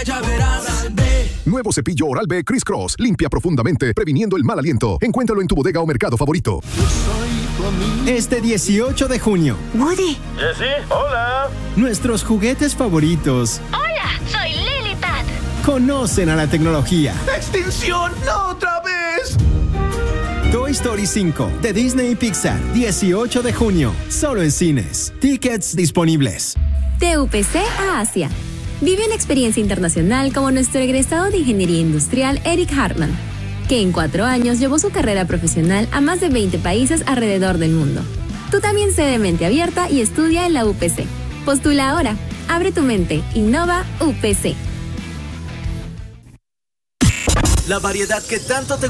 ya verás. Nuevo cepillo Oral-B Criss Cross. Limpia profundamente, previniendo el mal aliento. Encuéntralo en tu bodega o mercado favorito. Este 18 de junio. Woody. Jessie, hola. Nuestros juguetes favoritos. Hola, soy Lilipad. Conocen a la tecnología. ¡Extinción! ¡No otra vez! Toy Story 5 de Disney y Pixar. 18 de junio. Solo en cines. Tickets disponibles. De UPC a Asia. Vive una experiencia internacional como nuestro egresado de Ingeniería Industrial Eric Hartman, que en 4 años llevó su carrera profesional a más de 20 países alrededor del mundo. Tú también sé de mente abierta y estudia en la UPC. Postula ahora. Abre tu mente. Innova UPC. La variedad que tanto te